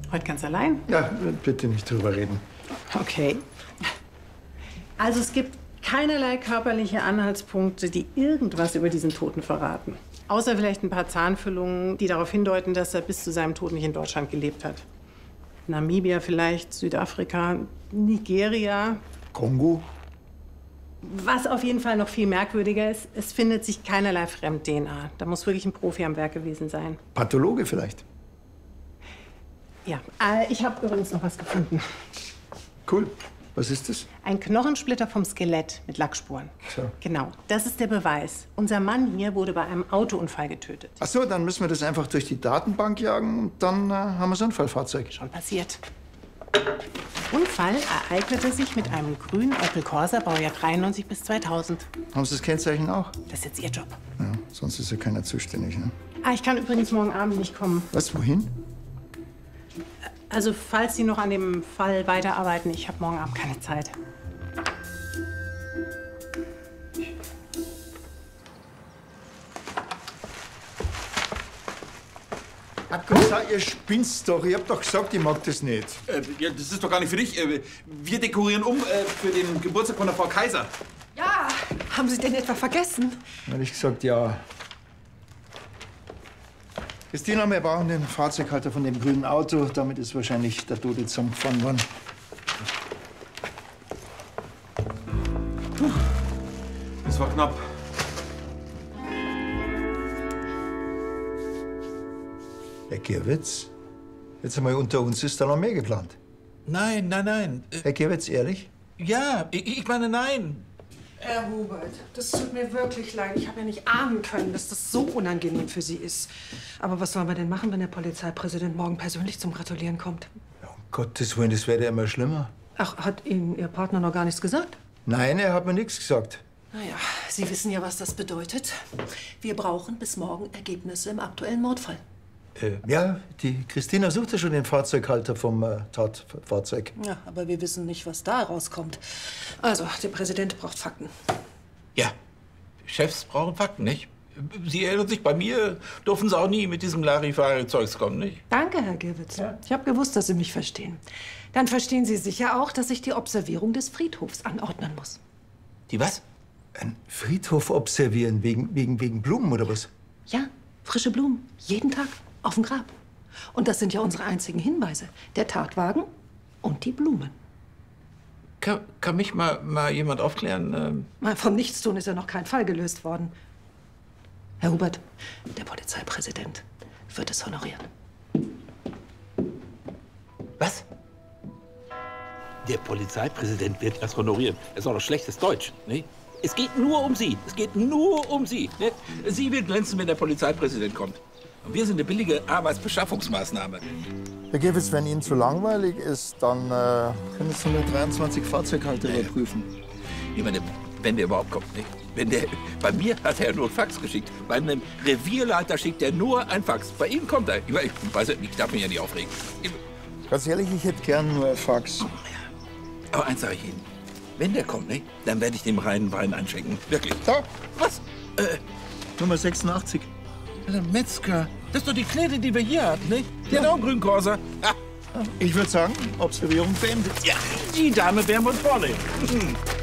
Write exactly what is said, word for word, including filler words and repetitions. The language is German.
Heute ganz allein? Ja, bitte nicht drüber reden. Okay. Also es gibt keinerlei körperliche Anhaltspunkte, die irgendwas über diesen Toten verraten. Außer vielleicht ein paar Zahnfüllungen, die darauf hindeuten, dass er bis zu seinem Tod nicht in Deutschland gelebt hat. Namibia vielleicht, Südafrika, Nigeria. Kongo? Was auf jeden Fall noch viel merkwürdiger ist, es findet sich keinerlei Fremd-D N A. Da muss wirklich ein Profi am Werk gewesen sein. Pathologe vielleicht? Ja, äh, ich habe übrigens noch was gefunden. Cool. Was ist das? Ein Knochensplitter vom Skelett mit Lackspuren. So. Genau, das ist der Beweis. Unser Mann hier wurde bei einem Autounfall getötet. Ach so, dann müssen wir das einfach durch die Datenbank jagen und dann äh, haben wir so ein Unfallfahrzeug. Schon passiert. Unfall ereignete sich mit einem grünen Opel Corsa, Baujahr dreiundneunzig bis zweitausend. Haben Sie das Kennzeichen auch? Das ist jetzt Ihr Job. Ja, sonst ist ja keiner zuständig, ne? Ah, ich kann übrigens morgen Abend nicht kommen. Was, wohin? Also, falls Sie noch an dem Fall weiterarbeiten, ich habe morgen Abend keine Zeit. Herr Kommissar, ihr spinnt's doch. Ich hab doch gesagt, ich mag das nicht. Äh, ja, das ist doch gar nicht für dich. Äh, wir dekorieren um äh, für den Geburtstag von der Frau Kaiser. Ja, haben Sie denn etwa vergessen? Ehrlich gesagt, ja. Christina, wir brauchen den Fahrzeughalter von dem grünen Auto. Damit ist wahrscheinlich der Tote zusammengefahren worden. Puh, das war knapp. Herr Gierwitz, jetzt einmal unter uns, ist da noch mehr geplant? Nein, nein, nein. Äh, Herr Gierwitz, ehrlich? ja, ich, ich meine nein. Herr Hubert, das tut mir wirklich leid. Ich habe ja nicht ahnen können, dass das so unangenehm für Sie ist. Aber was sollen wir denn machen, wenn der Polizeipräsident morgen persönlich zum Gratulieren kommt? Ja, um Gottes Willen, das wäre ja immer schlimmer. Ach, hat Ihnen Ihr Partner noch gar nichts gesagt? Nein, er hat mir nichts gesagt. Naja, Sie wissen ja, was das bedeutet. Wir brauchen bis morgen Ergebnisse im aktuellen Mordfall. Äh, ja, die Christina sucht ja schon den Fahrzeughalter vom äh, Tatfahrzeug. Ja, aber wir wissen nicht, was da rauskommt. Also, der Präsident braucht Fakten. Ja, Chefs brauchen Fakten, nicht? Sie erinnern sich, bei mir durften Sie auch nie mit diesem Larifari-Zeugs kommen, nicht? Danke, Herr Gierwitz. Ja. Ich habe gewusst, dass Sie mich verstehen. Dann verstehen Sie sicher auch, dass ich die Observierung des Friedhofs anordnen muss. Die was? Ein Friedhof observieren, wegen, wegen, wegen Blumen oder was? Ja, frische Blumen. Jeden Tag. Auf dem Grab. Und das sind ja unsere einzigen Hinweise. Der Tatwagen und die Blumen. Kann, kann mich mal, mal jemand aufklären? Ähm Mal vom Nichtstun ist ja noch kein Fall gelöst worden. Herr Hubert, der Polizeipräsident wird es honorieren. Was? Der Polizeipräsident wird das honorieren. Das ist auch noch schlechtes Deutsch, nicht? Es geht nur um Sie. Es geht nur um Sie. Ne? Sie wird glänzen, wenn der Polizeipräsident kommt. Und wir sind eine billige Arbeitsbeschaffungsmaßnahme. Herr Gierwitz, wenn Ihnen zu langweilig ist, dann äh, können Sie nur dreiundzwanzig Fahrzeughalter überprüfen. Ich meine, wenn der überhaupt kommt, nicht? Wenn der, bei mir hat er nur ein Fax geschickt. Bei einem Revierleiter schickt er nur ein Fax. Bei Ihnen kommt er. Ich weiß nicht, ich darf mich ja nicht aufregen. Ich, Ganz ehrlich, ich hätte gern nur ein Fax. aber eins sage ich Ihnen. Wenn der kommt, nicht? Dann werde ich dem reinen Wein einschenken. Wirklich. So, Was? Äh, Nummer sechsundachtzig. der Metzger. Das ist doch die Knete, die wir hier hatten, nicht? Die hat auch einen grünen Corsa. Ah, Ich würde sagen, Observierung beendet. ja, die Dame werden wir uns vornehmen.